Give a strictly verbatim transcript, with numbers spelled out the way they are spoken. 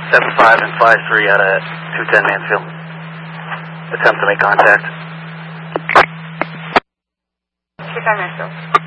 seven five and five three out of two ten Mansfield. Attempt to make contact. two ten Mansfield.